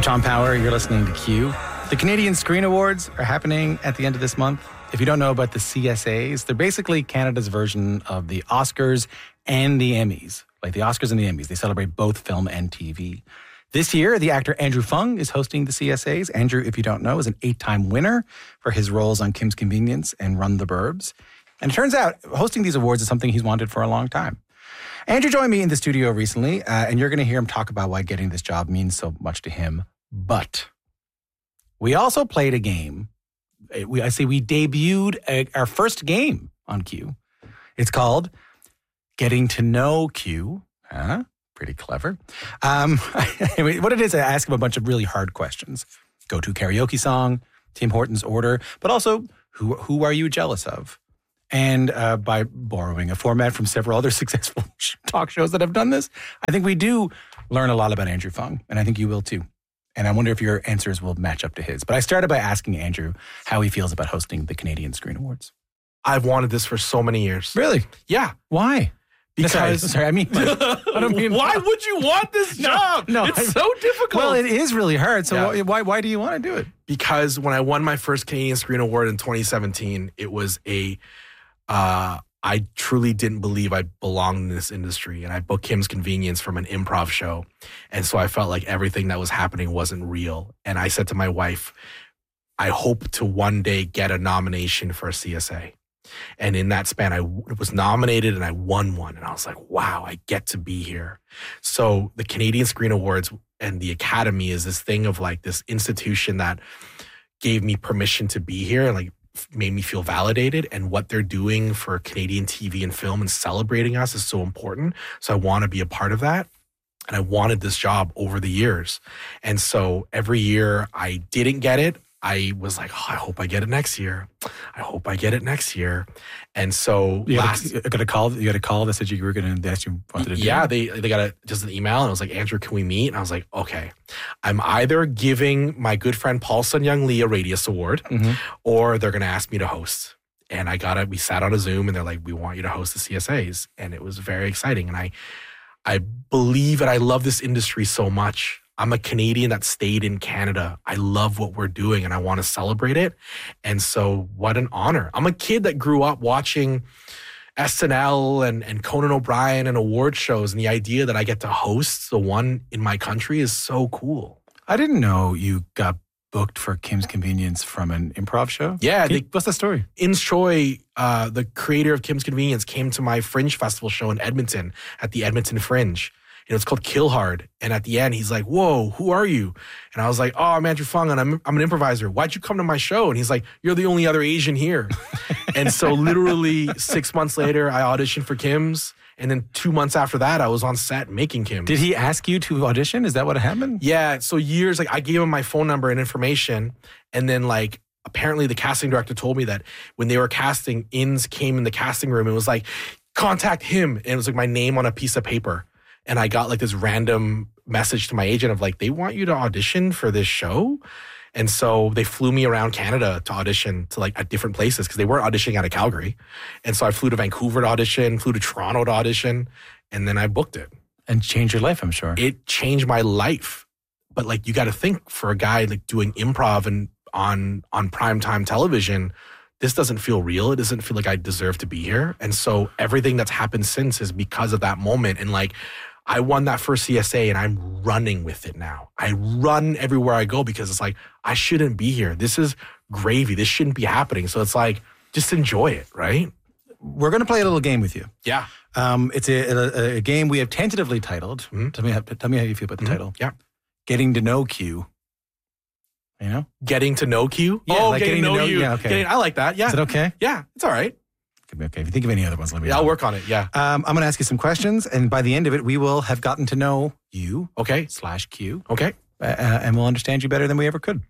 I'm Tom Power. You're listening to Q. The Canadian Screen Awards are happening at the end of this month. If you don't know about the CSAs, they're basically Canada's version of the Oscars and the Emmys. Like the Oscars and the Emmys, they celebrate both film and TV. This year, the actor Andrew Fung is hosting the CSAs. Andrew, if you don't know, is an 8-time winner for his roles on Kim's Convenience and Run the Burbs. And it turns out hosting these awards is something he's wanted for a long time. Andrew joined me in the studio recently, and you're going to hear him talk about why getting this job means so much to him. But we also played a game. We debuted our first game on Q. It's called Getting to Know Q. Pretty clever. What it is, I ask him a bunch of really hard questions. Go-to karaoke song, Tim Hortons order, but also who are you jealous of? And by borrowing a format from several other successful talk shows that have done this, I think we do learn a lot about Andrew Fung, and I think you will too. And I wonder if your answers will match up to his. But I started by asking Andrew how he feels about hosting the Canadian Screen Awards. I've wanted this for so many years. Really? Yeah. Why? Because sorry, I don't mean. Why would you want this job? No, it's so difficult. Well, it is really hard. So why do you want to do it? Because when I won my first Canadian Screen Award in 2017, it was I truly didn't believe I belonged in this industry. And I booked Kim's Convenience from an improv show. And so I felt like everything that was happening wasn't real. And I said to my wife, I hope to one day get a nomination for a CSA. And in that span, I was nominated and I won one. And I was like, wow, I get to be here. So the Canadian Screen Awards and the Academy is this thing of like this institution that gave me permission to be here and like made me feel validated. And what they're doing for Canadian TV and film and celebrating us is so important. So I want to be a part of that. And I wanted this job over the years. And so every year I didn't get it. I was like, I hope I get it next year. I hope I get it next year. And so you got a call that said you were going to ask you wanted to do. Yeah, they got just an email and it was like, Andrew, can we meet? And I was like, okay. I'm either giving my good friend Paul Sun-Young Lee a Radius Award or they're going to ask me to host. And we sat on a Zoom and they're like, we want you to host the CSAs. And it was very exciting. And I believe and I love this industry so much. I'm a Canadian that stayed in Canada. I love what we're doing and I want to celebrate it. And so what an honor. I'm a kid that grew up watching SNL and Conan O'Brien and award shows. And the idea that I get to host the one in my country is so cool. I didn't know you got booked for Kim's Convenience from an improv show. Yeah. What's the story? Ins Choi, the creator of Kim's Convenience, came to my Fringe Festival show in Edmonton at the Edmonton Fringe. It's called Kill Hard. And at the end, he's like, whoa, who are you? And I was like, I'm Andrew Fung and I'm an improviser. Why'd you come to my show? And he's like, you're the only other Asian here. And so literally 6 months later, I auditioned for Kim's. And then 2 months after that, I was on set making Kim's. Did he ask you to audition? Is that what happened? Yeah. So I gave him my phone number and information. And then apparently the casting director told me that when they were casting, Ins came in the casting room and was like, contact him. And it was like my name on a piece of paper. And I got this random message to my agent of they want you to audition for this show. And so they flew me around Canada to audition to at different places because they weren't auditioning out of Calgary. And so I flew to Vancouver to audition, flew to Toronto to audition, and then I booked it. And changed your life, I'm sure. It changed my life. But you got to think for a guy doing improv and on primetime television, this doesn't feel real. It doesn't feel like I deserve to be here. And so everything that's happened since is because of that moment. And I won that first CSA and I'm running with it now. I run everywhere I go because it's I shouldn't be here. This is gravy. This shouldn't be happening. So it's just enjoy it, right? We're going to play a little game with you. Yeah. It's a game we have tentatively titled. Tell me how you feel about the title. Yeah. Getting to Know Q. You know? Getting to know Q? Yeah, getting to know you. Yeah, okay. I like that. Yeah. Is it okay? Yeah, it's all right. Okay, if you think of any other ones, let me know. I'll work on it, yeah. I'm going to ask you some questions, and by the end of it, we will have gotten to know you. Okay. /Q. Okay. And we'll understand you better than we ever could.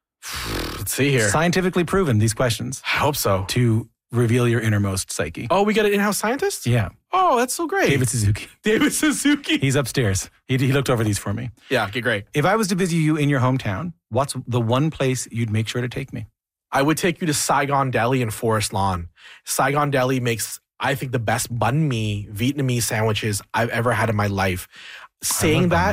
Let's see here. Scientifically proven, these questions. I hope so. To reveal your innermost psyche. Oh, we got an in-house scientist? Yeah. Oh, that's so great. David Suzuki. He's upstairs. He looked over these for me. Yeah, okay, great. If I was to visit you in your hometown, what's the one place you'd make sure to take me? I would take you to Saigon Deli in Forest Lawn. Saigon Deli makes, I think, the best banh mi Vietnamese sandwiches I've ever had in my life. Saying that,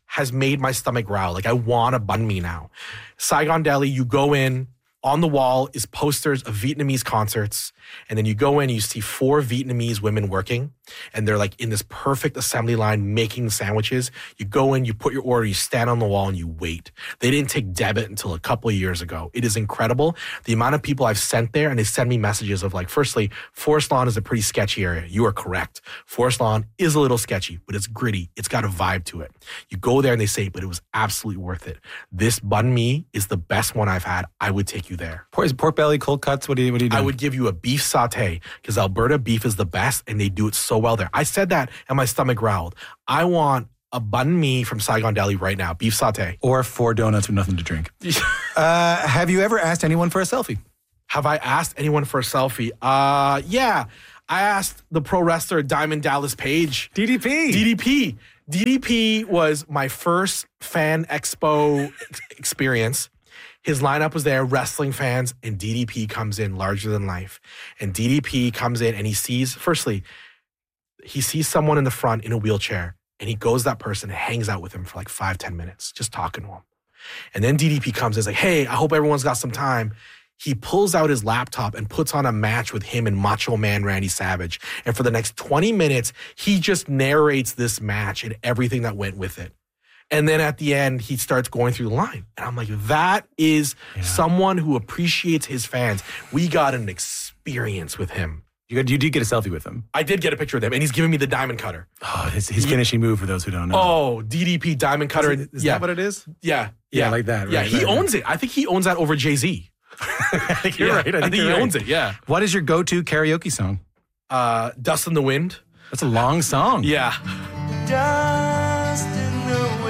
has made my stomach growl. Like, I want a banh mi now. Saigon Deli, you go in, on the wall is posters of Vietnamese concerts. And then you go in, you see 4 Vietnamese women working. And they're like in this perfect assembly line making sandwiches. You go in, you put your order, you stand on the wall and you wait. They didn't take debit until a couple of years ago. It is incredible. The amount of people I've sent there, and they send me messages of like, firstly, Forest Lawn is a pretty sketchy area. You are correct. Forest Lawn is a little sketchy, but it's gritty. It's got a vibe to it. You go there and they say, but it was absolutely worth it. This banh mi is the best one I've had. I would take you there. Pork belly, cold cuts, what do you do? I would give you a beef saute because Alberta beef is the best and they do it so well there. I said that and my stomach growled. I want a banh mi from Saigon Deli right now, beef saute. Or 4 donuts with nothing to drink. Have you ever asked anyone for a selfie? Have I asked anyone for a selfie? Yeah. I asked the pro wrestler Diamond Dallas Page. DDP. DDP was my first fan expo experience. His lineup was there, wrestling fans, and DDP comes in larger than life. And DDP comes in and he sees someone in the front in a wheelchair, and he goes to that person and hangs out with him for like 5-10 minutes, just talking to him. And then DDP comes and is like, hey, I hope everyone's got some time. He pulls out his laptop and puts on a match with him and Macho Man Randy Savage. And for the next 20 minutes, he just narrates this match and everything that went with it. And then at the end, he starts going through the line. And I'm like, that is someone who appreciates his fans. We got an experience with him. You did get a selfie with him. I did get a picture with him, and he's giving me the diamond cutter. Oh, his finishing move for those who don't know. Oh, DDP diamond cutter. Is that what it is? Yeah. Like that. Right, yeah, he owns it. I think he owns that over Jay-Z. I think you're right. I think he owns it, yeah. What is your go-to karaoke song? Dust in the Wind. That's a long song. Yeah. Dust in the wind.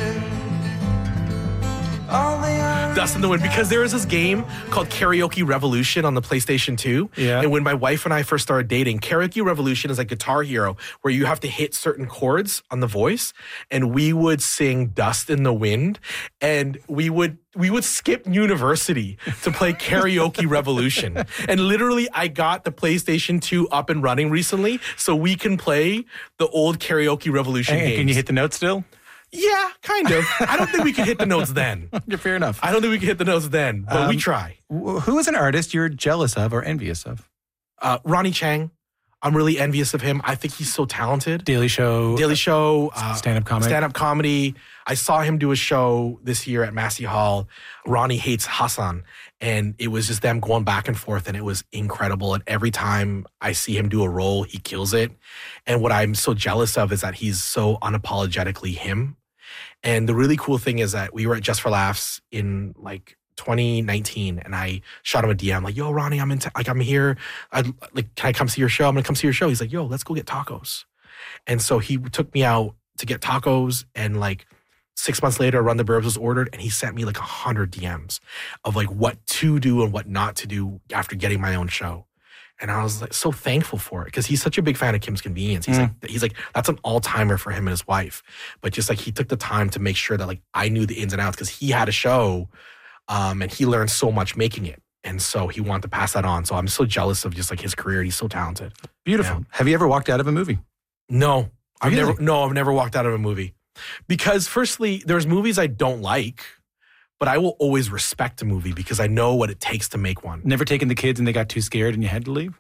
Dust in the Wind, because there is this game called Karaoke Revolution on the PlayStation 2. Yeah. And when my wife and I first started dating, Karaoke Revolution is like Guitar Hero, where you have to hit certain chords on the voice. And we would sing Dust in the Wind. And we would skip university to play Karaoke Revolution. And literally, I got the PlayStation 2 up and running recently so we can play the old Karaoke Revolution games. Can you hit the notes still? Yeah, kind of. I don't think we could hit the notes then. Fair enough. I don't think we could hit the notes then, but we try. Who is an artist you're jealous of or envious of? Ronnie Chang. I'm really envious of him. I think he's so talented. Daily Show. Stand-up comedy. Stand-up comedy. I saw him do a show this year at Massey Hall. Ronnie hates Hassan. And it was just them going back and forth, and it was incredible. And every time I see him do a role, he kills it. And what I'm so jealous of is that he's so unapologetically him. And the really cool thing is that we were at Just for Laughs in like 2019, and I shot him a DM like, "Yo, Ronnie, I'm here. Can I come see your show? I'm gonna come see your show." He's like, "Yo, let's go get tacos." And so he took me out to get tacos, and like 6 months later, Run the Burbs was ordered, and he sent me like 100 DMs of like what to do and what not to do after getting my own show. And I was like so thankful for it because he's such a big fan of Kim's Convenience. He's like that's an all-timer for him and his wife. But just like he took the time to make sure that like I knew the ins and outs because he had a show and he learned so much making it. And so he wanted to pass that on. So I'm so jealous of just like his career. He's so talented. Beautiful. Yeah. Have you ever walked out of a movie? No. Really? I've never walked out of a movie. Because firstly, there's movies I don't like. But I will always respect a movie because I know what it takes to make one. Never taken the kids and they got too scared and you had to leave?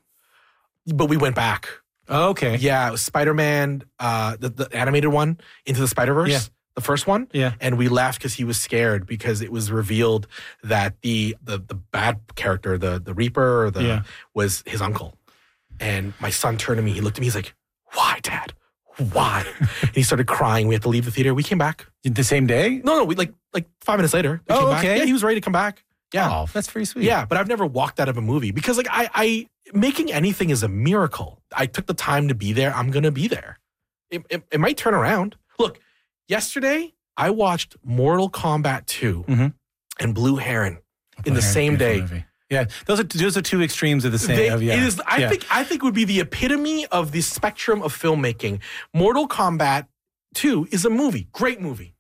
But we went back. Oh, okay. Yeah, it was Spider-Man, the animated one, Into the Spider-Verse, yeah. The first one. Yeah. And we left because he was scared because it was revealed that the bad character, the Reaper, was his uncle. And my son turned to me, he looked at me, he's like, "Why, Dad? Why?" And he started crying. We had to leave the theater. We came back. The same day? No, we like 5 minutes later. We came back. Okay. Yeah, he was ready to come back. Yeah. Oh, that's pretty sweet. Yeah, but I've never walked out of a movie because like I making anything is a miracle. I took the time to be there. I'm going to be there. It might turn around. Look, yesterday I watched Mortal Kombat 2 and Blue Heron in the same day. Movie. Yeah, those are two extremes of the same. I think it would be the epitome of the spectrum of filmmaking. Mortal Kombat 2 is a movie. Great movie.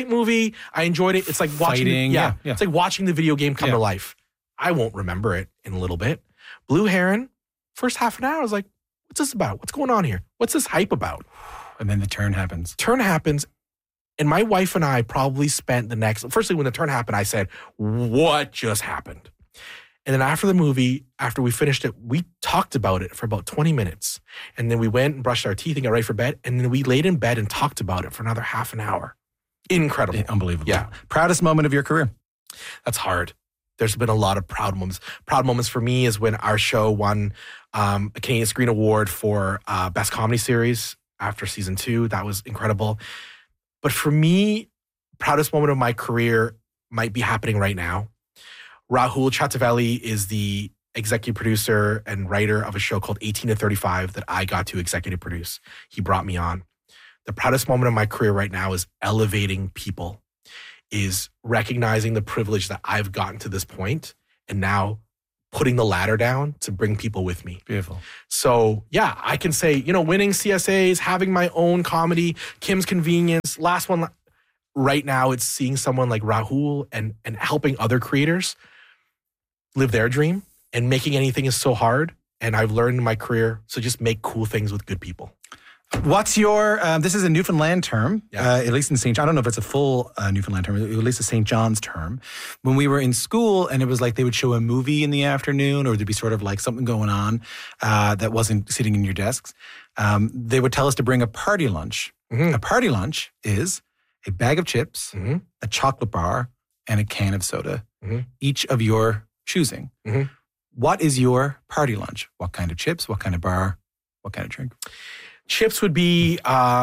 I enjoyed it. It's like watching It's like watching the video game come to life. I won't remember it in a little bit. Blue Heron, first half an hour, I was like, what's this about? What's going on here? What's this hype about? And then the turn happens. And my wife and I probably spent firstly, when the turn happened, I said, what just happened? And then after the movie, after we finished it, we talked about it for about 20 minutes. And then we went and brushed our teeth and got ready for bed. And then we laid in bed and talked about it for another half an hour. Incredible. Unbelievable. Yeah. Proudest moment of your career? That's hard. There's been a lot of proud moments. Proud moments for me is when our show won a Canadian Screen Award for Best Comedy Series after season 2. That was incredible. But for me, proudest moment of my career might be happening right now. Rahul Chattavelli is the executive producer and writer of a show called 18 to 35 that I got to executive produce. He brought me on. The proudest moment of my career right now is elevating people, is recognizing the privilege that I've gotten to this point and now putting the ladder down to bring people with me. Beautiful. So yeah, I can say, winning CSAs, having my own comedy, Kim's Convenience, last one. Right now, it's seeing someone like Rahul and helping other creators live their dream, and making anything is so hard. And I've learned in my career, so just make cool things with good people. What's your, this is a Newfoundland term, at least in St. John. I don't know if it's a full Newfoundland term, at least a St. John's term. When we were in school and it was like they would show a movie in the afternoon, or there'd be sort of like something going on that wasn't sitting in your desks, they would tell us to bring a party lunch. Mm-hmm. A party lunch is a bag of chips, mm-hmm. a chocolate bar, and a can of soda, mm-hmm. each of your choosing. Mm-hmm. What is your party lunch? What kind of chips? What kind of bar? What kind of drink? Chips would be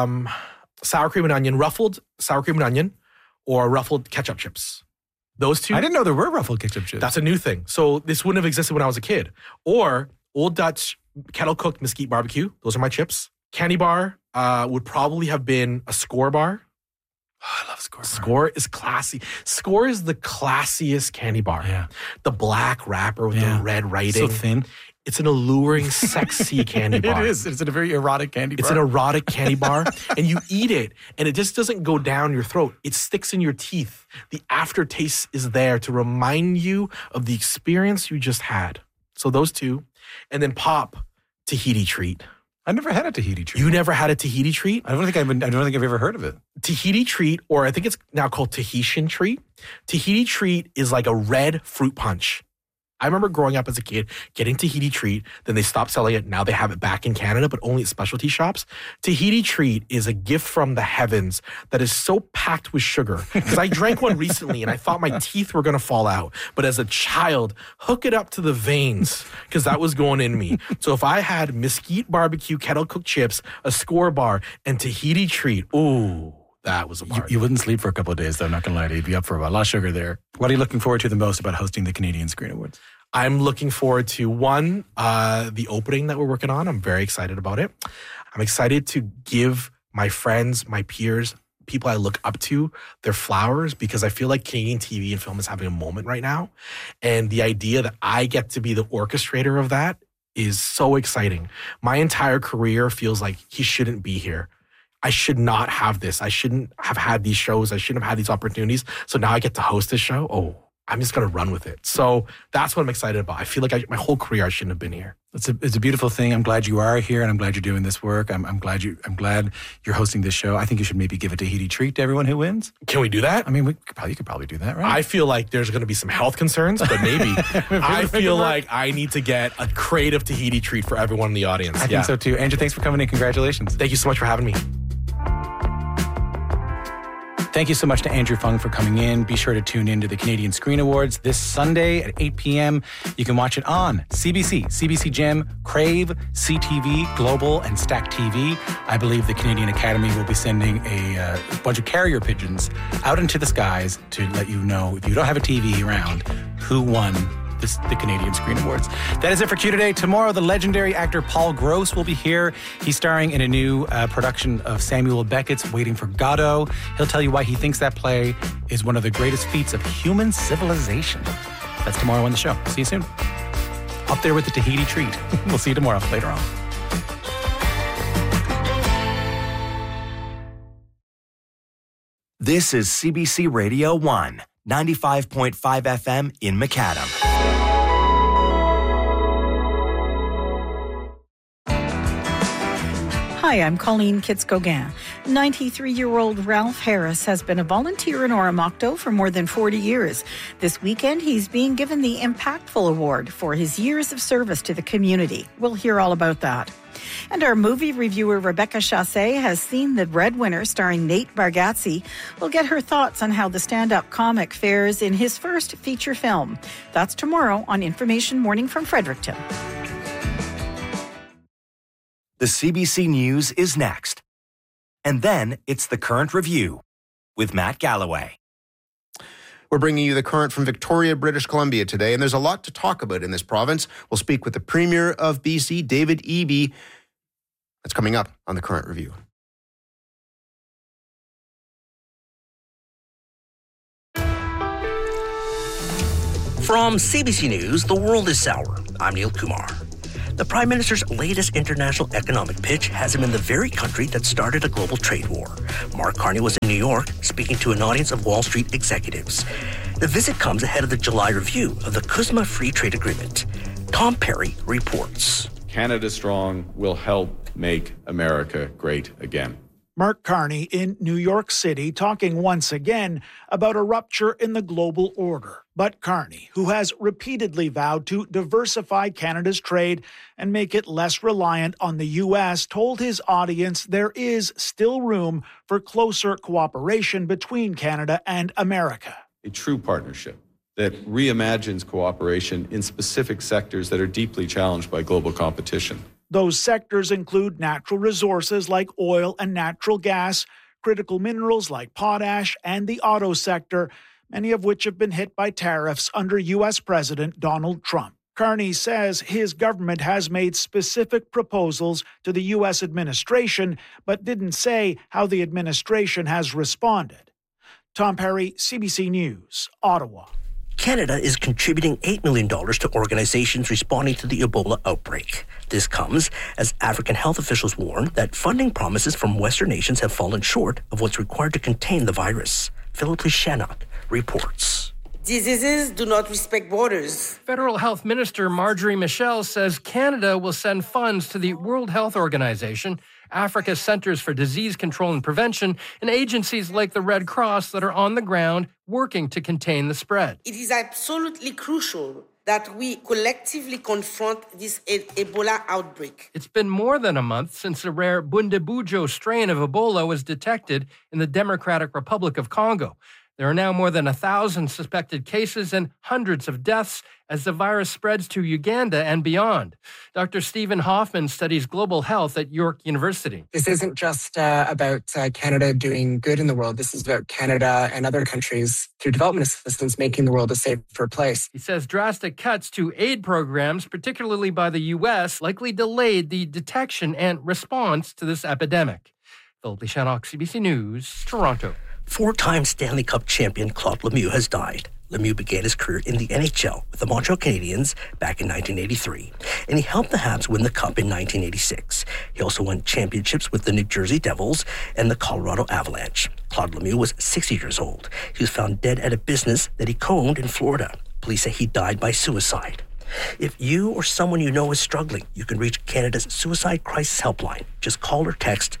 sour cream and onion, ruffled sour cream and onion, or ruffled ketchup chips. Those two. I didn't know there were ruffled ketchup chips. That's a new thing. So this wouldn't have existed when I was a kid. Or Old Dutch kettle cooked mesquite barbecue. Those are my chips. Candy bar would probably have been a Score bar. Oh, I love Score. Score is classy. Score is the classiest candy bar. Yeah. The black wrapper with the red writing. So thin. It's an alluring, sexy candy bar. It is. It's a very erotic candy bar. It's an erotic candy bar. And you eat it, and it just doesn't go down your throat. It sticks in your teeth. The aftertaste is there to remind you of the experience you just had. So those two. And then pop, Tahiti treat. I never had a Tahiti treat. You never had a Tahiti treat? I don't think I've ever heard of it. Tahiti treat, or I think it's now called Tahitian treat. Tahiti treat is like a red fruit punch. I remember growing up as a kid, getting Tahiti treat, then they stopped selling it. Now they have it back in Canada, but only at specialty shops. Tahiti treat is a gift from the heavens that is so packed with sugar. Because I drank one recently and I thought my teeth were going to fall out. But as a child, hook it up to the veins because that was going in me. So if I had mesquite barbecue, kettle cooked chips, a Score bar, and Tahiti treat, ooh. That was a party. You wouldn't sleep for a couple of days, though, I'm not going to lie to you. You'd be up for a while. A lot of sugar there. What are you looking forward to the most about hosting the Canadian Screen Awards? I'm looking forward to, one, the opening that we're working on. I'm very excited about it. I'm excited to give my friends, my peers, people I look up to, their flowers, because I feel like Canadian TV and film is having a moment right now. And the idea that I get to be the orchestrator of that is so exciting. My entire career feels like he shouldn't be here. I should not have this. I shouldn't have had these shows. I shouldn't have had these opportunities. So now I get to host this show. Oh, I'm just going to run with it. So that's what I'm excited about. I feel like my whole career I shouldn't have been here. It's a beautiful thing. I'm glad you are here, and I'm glad you're doing this work. I'm glad you're hosting this show. I think you should maybe give a Tahiti treat to everyone who wins. Can we do that? I mean, you could probably do that, right? I feel like there's going to be some health concerns, but maybe. I feel like I need to get a creative Tahiti treat for everyone in the audience. I think so too. Andrew, thanks for coming in. Congratulations. Thank you so much for having me. Thank you so much to Andrew Fung for coming in. Be sure to tune in to the Canadian Screen Awards this Sunday at 8 p.m. You can watch it on CBC, CBC Gem, Crave, CTV, Global, and Stack TV. I believe the Canadian Academy will be sending a bunch of carrier pigeons out into the skies to let you know, if you don't have a TV around, who won the Canadian Screen Awards. That is it for Q today. Tomorrow, the legendary actor Paul Gross will be here. He's starring in a new production of Samuel Beckett's Waiting for Godot. He'll tell you why he thinks that play is one of the greatest feats of human civilization. That's tomorrow on the show. See you soon. Up there with the Tahiti treat. We'll see you tomorrow, later on. This is CBC Radio 1, 95.5 FM in Macadam. Hi, I'm Colleen Kitz-Gauguin. 93-year-old Ralph Harris has been a volunteer in Oromocto for more than 40 years. This weekend, he's being given the Impactful Award for his years of service to the community. We'll hear all about that. And our movie reviewer Rebecca Chassé has seen The Breadwinner starring Nate Bargatze. We'll get her thoughts on how the stand-up comic fares in his first feature film. That's tomorrow on Information Morning from Fredericton. The CBC News is next. And then it's The Current Review with Matt Galloway. We're bringing you The Current from Victoria, British Columbia today, and there's a lot to talk about in this province. We'll speak with the Premier of BC, David Eby. That's coming up on The Current Review. From CBC News, the world is sour. I'm Neil Kumar. The Prime Minister's latest international economic pitch has him in the very country that started a global trade war. Mark Carney was in New York speaking to an audience of Wall Street executives. The visit comes ahead of the July review of the CUSMA Free Trade Agreement. Tom Perry reports. Canada Strong will help make America great again. Mark Carney in New York City talking once again about a rupture in the global order. But Carney, who has repeatedly vowed to diversify Canada's trade and make it less reliant on the U.S., told his audience there is still room for closer cooperation between Canada and America. A true partnership that reimagines cooperation in specific sectors that are deeply challenged by global competition. Those sectors include natural resources like oil and natural gas, critical minerals like potash, and the auto sector, many of which have been hit by tariffs under U.S. President Donald Trump. Carney says his government has made specific proposals to the U.S. administration, but didn't say how the administration has responded. Tom Perry, CBC News, Ottawa. Canada is contributing $8 million to organizations responding to the Ebola outbreak. This comes as African health officials warn that funding promises from Western nations have fallen short of what's required to contain the virus. Philip Lishanok reports. Diseases do not respect borders. Federal Health Minister Marjorie Michel says Canada will send funds to the World Health Organization, Africa's Centers for Disease Control and Prevention, and agencies like the Red Cross that are on the ground working to contain the spread. It is absolutely crucial that we collectively confront this Ebola outbreak. It's been more than a month since the rare Bundabujo strain of Ebola was detected in the Democratic Republic of Congo. There are now more than 1,000 suspected cases and hundreds of deaths as the virus spreads to Uganda and beyond. Dr. Stephen Hoffman studies global health at York University. This isn't just about Canada doing good in the world. This is about Canada and other countries, through development assistance, making the world a safer place. He says drastic cuts to aid programs, particularly by the U.S., likely delayed the detection and response to this epidemic. Philip Lishanok, CBC News, Toronto. Four-time Stanley Cup champion Claude Lemieux has died. Lemieux began his career in the NHL with the Montreal Canadiens back in 1983, and he helped the Habs win the Cup in 1986. He also won championships with the New Jersey Devils and the Colorado Avalanche. Claude Lemieux was 60 years old. He was found dead at a business that he co-owned in Florida. Police say he died by suicide. If you or someone you know is struggling, you can reach Canada's Suicide Crisis Helpline. Just call or text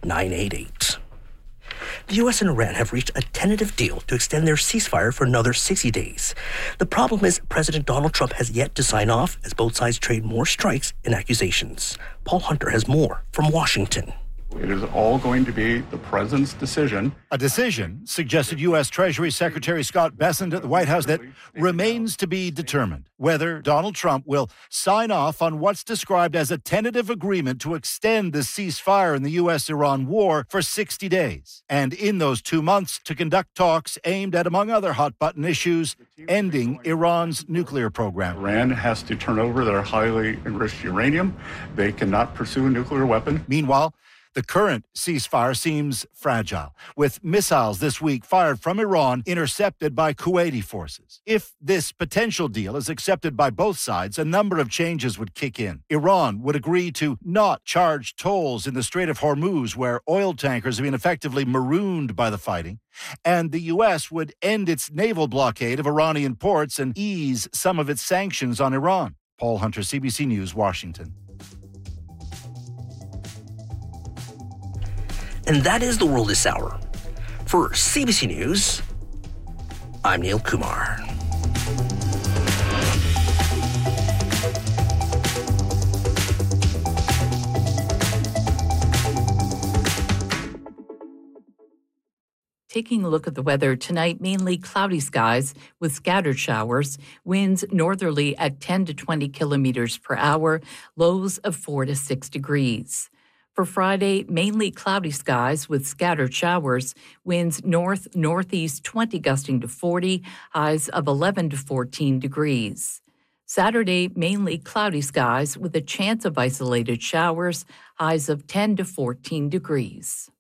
988. The U.S. and Iran have reached a tentative deal to extend their ceasefire for another 60 days. The problem is President Donald Trump has yet to sign off as both sides trade more strikes and accusations. Paul Hunter has more from Washington. It is all going to be the president's decision. A decision, suggested U.S. Treasury Secretary Scott Bessent at the White House, that remains to be determined whether Donald Trump will sign off on what's described as a tentative agreement to extend the ceasefire in the U.S.-Iran war for 60 days. And in those 2 months, to conduct talks aimed at, among other hot-button issues, ending Iran's nuclear program. Iran has to turn over their highly enriched uranium. They cannot pursue a nuclear weapon. Meanwhile, the current ceasefire seems fragile, with missiles this week fired from Iran intercepted by Kuwaiti forces. If this potential deal is accepted by both sides, a number of changes would kick in. Iran would agree to not charge tolls in the Strait of Hormuz, where oil tankers have been effectively marooned by the fighting. And the U.S. would end its naval blockade of Iranian ports and ease some of its sanctions on Iran. Paul Hunter, CBC News, Washington. And that is the world this hour. For CBC News, I'm Neil Kumar. Taking a look at the weather tonight, mainly cloudy skies with scattered showers, winds northerly at 10 to 20 kilometers per hour, lows of 4 to 6 degrees. For Friday, mainly cloudy skies with scattered showers, winds north-northeast 20 gusting to 40, highs of 11 to 14 degrees. Saturday, mainly cloudy skies with a chance of isolated showers, highs of 10 to 14 degrees.